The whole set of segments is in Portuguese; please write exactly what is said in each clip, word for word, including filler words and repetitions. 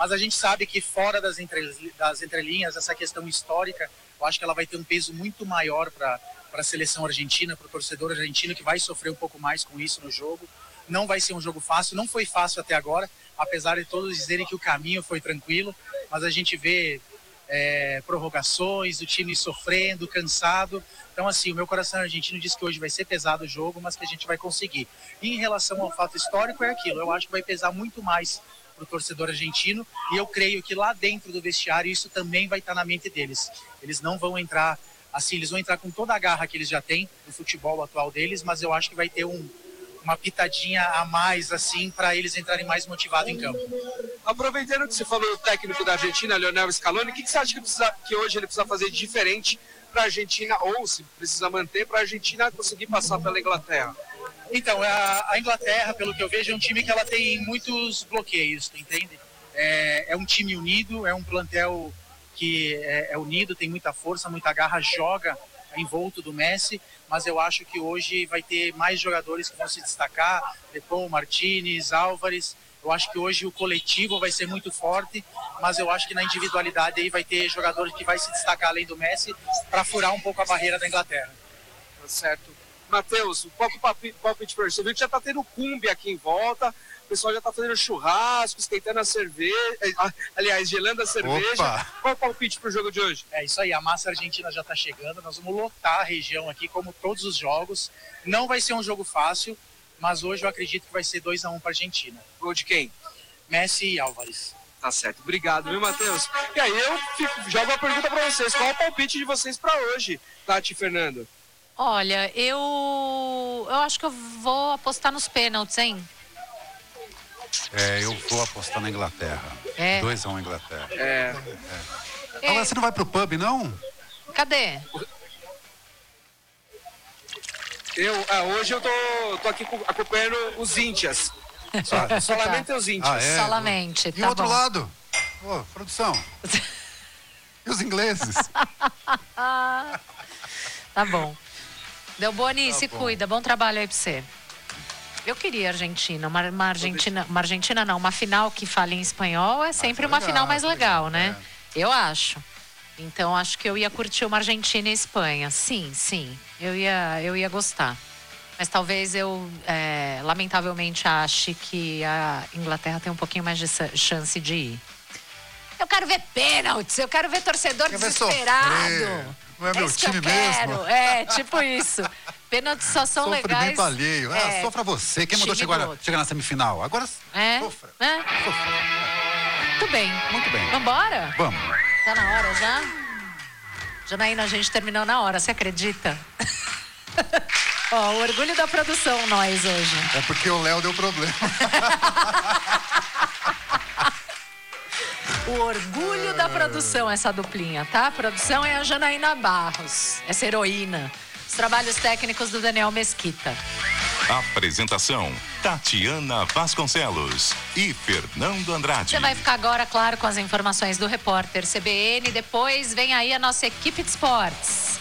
Mas a gente sabe que fora das, entre, das entrelinhas, essa questão histórica, eu acho que ela vai ter um peso muito maior para a seleção argentina, para o torcedor argentino, que vai sofrer um pouco mais com isso no jogo. Não vai ser um jogo fácil, não foi fácil até agora, apesar de todos dizerem que o caminho foi tranquilo, mas a gente vê é, prorrogações, o time sofrendo, cansado. Então, assim, o meu coração argentino diz que hoje vai ser pesado o jogo, mas que a gente vai conseguir. E em relação ao fato histórico, é aquilo, eu acho que vai pesar muito mais para o torcedor argentino, e eu creio que lá dentro do vestiário isso também vai estar na mente deles. Eles não vão entrar, assim, eles vão entrar com toda a garra que eles já têm no futebol atual deles, mas eu acho que vai ter um uma pitadinha a mais, assim, para eles entrarem mais motivados em campo. Aproveitando que você falou do técnico da Argentina, Lionel Scaloni, o que, que você acha que, precisa, que hoje ele precisa fazer de diferente para a Argentina, ou se precisa manter para a Argentina conseguir passar pela Inglaterra? Então, a, a Inglaterra, pelo que eu vejo, é um time que ela tem muitos bloqueios, tu entende? É, é um time unido, é um plantel que é, é unido, tem muita força, muita garra, joga envolto do Messi, mas eu acho que hoje vai ter mais jogadores que vão se destacar, Depou, Martínez, Álvares. Eu acho que hoje o coletivo vai ser muito forte, mas eu acho que na individualidade aí vai ter jogadores que vai se destacar além do Messi para furar um pouco a barreira da Inglaterra. Tá certo. Matheus, qual que é o palpite para você? Viu que já tá tendo cumbi aqui em volta, o pessoal já tá fazendo churrasco, esquentando a cerveja, aliás, gelando a cerveja. Opa. Qual é o palpite pro jogo de hoje? É isso aí, a massa argentina já tá chegando, nós vamos lotar a região aqui, como todos os jogos. Não vai ser um jogo fácil, mas hoje eu acredito que vai ser dois a um para a Argentina. Gol de quem? Messi e Álvares. Tá certo, obrigado, viu, Matheus? E aí eu fico, jogo uma pergunta para vocês, qual é o palpite de vocês para hoje, Tati e Fernando? Olha, eu, eu acho que eu vou apostar nos pênaltis, hein? É, eu vou apostar na Inglaterra. É. dois a um Inglaterra. É. é. Agora você não vai pro pub, não? Cadê? Eu, ah, hoje eu tô, tô aqui acompanhando os índias. Só, solamente os índios. Ah, é? Solamente, E tá o outro bom. lado? Ô, produção. E os ingleses? Tá bom. Delboni, Tá se bom. cuida. Bom trabalho aí pra você. Eu queria Argentina. Uma, uma Argentina, uma Argentina não, uma final que fale em espanhol é sempre uma legal, final mais legal, legal, né? Eu acho. Então, acho que eu ia curtir uma Argentina e Espanha. Sim, sim. Eu ia, eu ia gostar. Mas talvez eu, é, lamentavelmente, ache que a Inglaterra tem um pouquinho mais de chance de ir. Eu quero ver pênaltis, eu quero ver torcedor Quer ver desesperado. sofrer. Não é meu isso que time eu quero. mesmo? É, tipo isso. Pênaltis só são legais. Sofrimento alheio. É, Ah, sofra você. Quem mandou time chegar, do na- outro. chegar na semifinal? Agora É, sofra. é. Sofra. Muito bem. Muito bem. Vambora? Vamos. Tá na hora já? Janaína, a gente terminou na hora, você acredita? Ó, o orgulho da produção, nós hoje. É porque o Léo deu problema. O orgulho da produção, essa duplinha, tá? A produção é a Janaína Barros, essa heroína. Os trabalhos técnicos do Daniel Mesquita. Apresentação: Tatiana Vasconcelos e Fernando Andrade. Você vai ficar agora, claro, com as informações do repórter C B N. Depois vem aí a nossa equipe de esportes.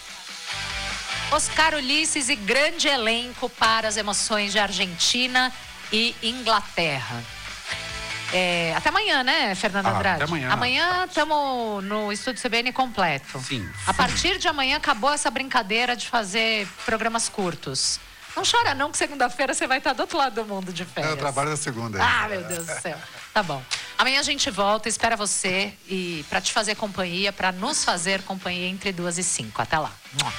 Oscar Ulisses e grande elenco para as emoções de Argentina e Inglaterra. É, até amanhã, né, Fernando Ah, Andrade? até amanhã. Amanhã estamos no Estúdio C B N completo. Sim, A sim. partir de amanhã acabou essa brincadeira de fazer programas curtos. Não chora não, que segunda-feira você vai estar do outro lado do mundo de férias. É, eu trabalho na segunda. Ah, meu Deus do céu. Tá bom. Amanhã a gente volta, espera você e para te fazer companhia, para nos fazer companhia entre duas e cinco. Até lá. Mua.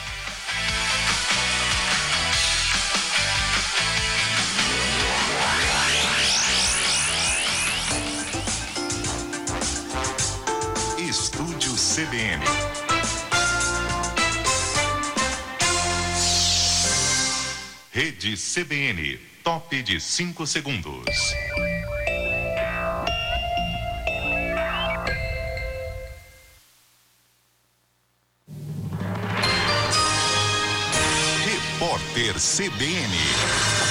Estúdio C B N. Rede C B N, top de cinco segundos. Repórter C B N.